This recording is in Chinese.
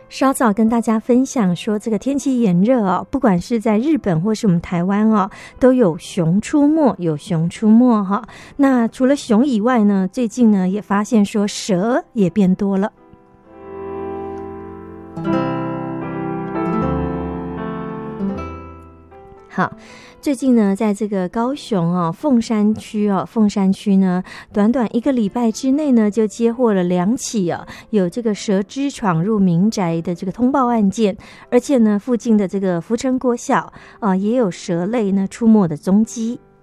稍早跟大家分享说，这个天气炎热哦，不管是在日本或是我们台湾哦，都有熊出没，有熊出没哈。那除了熊以外呢，最近呢也发现说蛇也变多了。好，最近呢，在这个高雄凤山区呢，短短1个礼拜之内呢，就接获了2起有这个蛇只闯入民宅的这个通报案件，而且呢，附近的这个福成国小也有蛇类呢出没的踪迹。